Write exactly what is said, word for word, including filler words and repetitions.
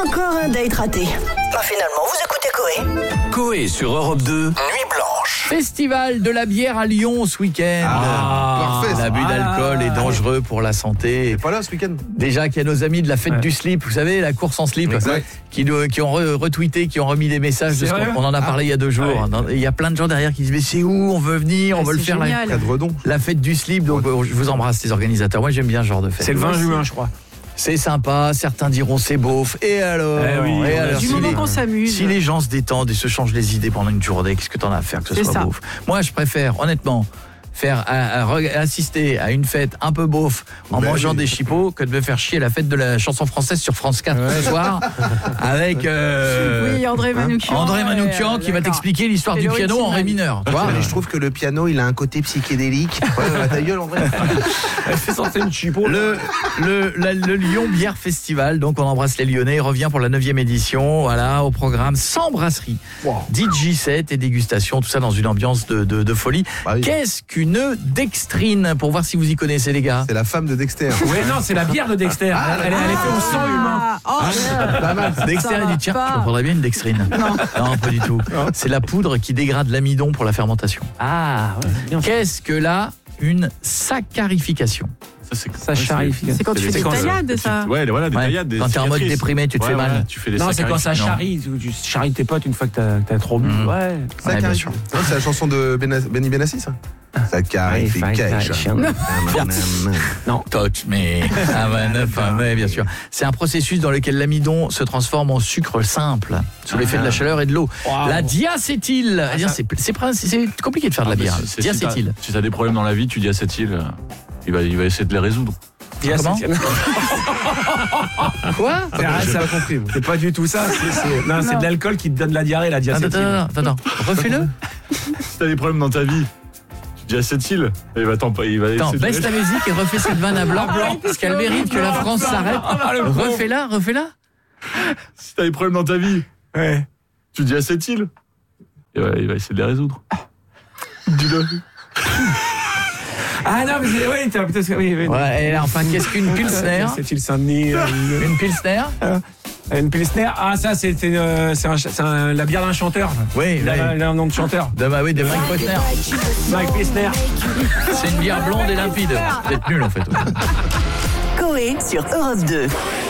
Encore un date raté. Bah finalement, vous écoutez Coé. Coé sur Europe deux, Nuit Blanche. Festival de la bière à Lyon ce week-end. Ah, parfait. L'abus Ah, d'alcool est dangereux pour la santé. T'es pas là ce week-end? Déjà qu'il y a nos amis de la fête Ouais. du slip, vous savez, la course en slip, Exact. qui, nous- qui ont re- retweeté, qui ont remis des messages. De ce vrai qu'on- on en a parlé il y a deux jours. Ouais. Non, Il y a plein de gens derrière qui disent mais c'est où? On veut venir, on Ouais, veut le c'est faire la, génial. Cadredon. la fête du slip. Donc euh, je vous embrasse les organisateurs. Moi j'aime bien ce genre de fête. C'est le vingt juin, je crois. C'est sympa, certains diront c'est beauf. Et alors, Eh oui, et on a alors, Du si moment les- qu'on s'amuse. Si les gens se détendent et se changent les idées pendant une journée, qu'est-ce que t'en as à faire que ce C'est soit ça. beauf? Moi, je préfère, honnêtement, faire à- à re- assister à une fête un peu beauf en Ben mangeant oui. des chipots que de me faire chier la fête de la chanson française sur France quatre ce soir avec euh, Oui, André Manoukian. André Manoukian Ouais, qui va d'accord. t'expliquer l'histoire Et du le piano en ré original. mineur. Tu vois Mais je trouve que le piano, il a un côté psychédélique. Ouais, ouais, ta gueule, André. Elle fait sortir une chipo. Le, le, la- le Lyon Bière Festival, donc on embrasse les Lyonnais, revient pour la neuvième édition, voilà, au programme sans brasserie, D J set et dégustation, tout ça dans une ambiance de, de, de folie. Bah oui. Qu'est-ce qu'une dextrine, pour voir si vous y connaissez les gars? C'est la femme de Dexter. Ouais, non, c'est la bière de Dexter. Elle, elle, elle est faite au sang humain. Ah, oh, Pas mal. Dexter Ça il dit va tiens, pas. je prendrais bien une dextrine. Non, pas du tout. C'est la poudre qui dégrade l'amidon pour la fermentation. Ah, ouais, bien sûr. Qu'est-ce que là, une saccharification? Ça, c'est Ça charrie. c'est quand tu C'est fais les des séquences. taillades, ça. Ouais, voilà, des Ouais. taillades. Des Quand t'es en mode cicatrices. déprimé, tu te Ouais, fais mal. voilà, tu fais des Non, c'est quand ça saccharifications. charrie. Tu tu charries tes potes une fois que t'as t'as trop bu. Mhm. Ouais. Ça Ouais, bien carifie. sûr. Non, c'est la chanson de Bena- Benny Benassi, ça. Ça carifie. Ouais, cache. Non. Touch me. Ah ouais, neuf, ah ouais, bien sûr. C'est un processus dans lequel l'amidon se transforme en sucre simple sous l'effet de la chaleur et de l'eau. Wow. La diacétyl. Eh bien, c'est c'est prin- c'est compliqué de faire de la bière. Ah, c'est- c'est- Si Diacétyl. t'as si t'as des problèmes dans la vie, tu dis acétyl, euh, il va, il va essayer de les résoudre. Comment Quoi? C'est ah, J'ai ça- pas compris. moi. c'est pas du tout ça. c'est- c'est- Non, c'est de l'alcool qui te donne la diarrhée, la Attends, diacétyl. attends, attends, attends. Refais-le. Si t'as des problèmes dans ta vie, tu dis acétyl, il va t'en il va Attends, essayer de baisse les- la musique et refais cette vanne à blanc. Parce qu'elle mérite que la France s'arrête. Refais-la, refais-la. Si t'as des problèmes dans ta vie, Ouais. tu dis acétyl, il va, il va essayer de les résoudre. Dis-le. Ah non, mais c'est. Oui, t'as peut-être. Oui, oui. Ouais, et là, enfin, qu'est-ce qu'une pilsner? C'est-il Saint-Denis euh, Une pilsner? Une pilsner. Ah, ça, c'est c'est, euh, c'est un ch- c'est un- la bière d'un chanteur. Oui, Il a, oui. il a un nom de chanteur. De, bah oui, de Mike Posner. Mike Pilsner. C'est une bière blonde et limpide. Vous êtes nul en fait. Coé sur Europe deux.